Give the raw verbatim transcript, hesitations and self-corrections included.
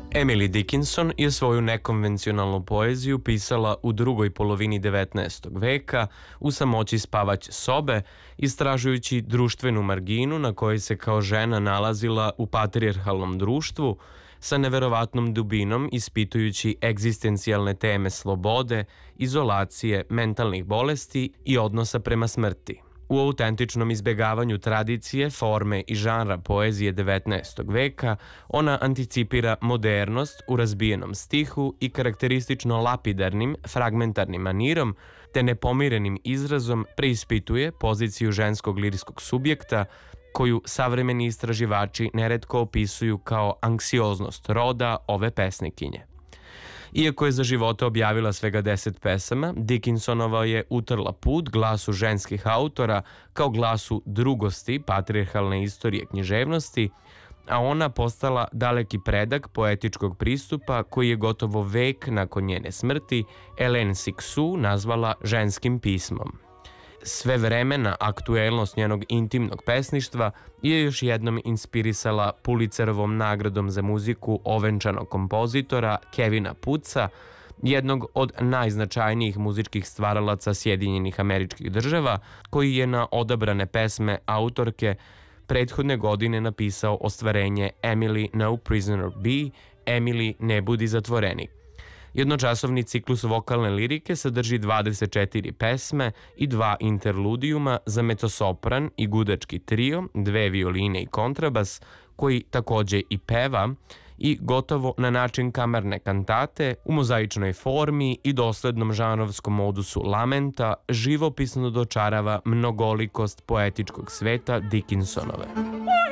Emily Dickinson je svoju nekonvencionalnu poeziju pisala u drugoj polovini devetnaestog veka u samoći spavaće sobe, istražujući društvenu marginu na kojoj se kao žena nalazila u patrijarhalnom društvu, sa neverovatnom dubinom ispitujući egzistencijalne teme slobode, izolacije, mentalnih bolesti i odnosa prema smrti. U autentičnom izbegavanju tradicije, forme i žanra poezije devetnaestog veka, ona anticipira modernost u razbijenom stihu i karakteristično lapidarnim, fragmentarnim manirom, te nepomirenim izrazom preispituje poziciju ženskog lirijskog subjekta, koju savremeni istraživači neretko opisuju kao anksioznost roda ove pesnikinje. Iako je za života objavila svega deset pesama, Dickinsonova je utrla put glasu ženskih autora kao glasu drugosti patrijarhalne istorije književnosti, a ona postala daleki predak poetičkog pristupa koji je gotovo vek nakon njene smrti Hélène Cixous nazvala ženskim pismom. Sve vremena aktuelnost njenog intimnog pesništva je još jednom inspirisala Pulitzerovom nagradom za muziku ovenčanog kompozitora Kevina Puca, jednog od najznačajnijih muzičkih stvaralaca Sjedinjenih Američkih Država, koji je na odabrane pesme autorke prethodne godine napisao ostvarenje Emily No Prisoner Be, Emily ne budi zatvorenik. Jednočasovni ciklus vokalne lirike sadrži dvadeset četiri pesme i dva interludijuma za mecosopran i gudački trio, dve violine i kontrabas, koji takođe i peva, i gotovo na način kamarne kantate, u mozaičnoj formi i doslednom žanrovskom modusu lamenta, živopisno dočarava mnogolikost poetičkog sveta Dickinsonove.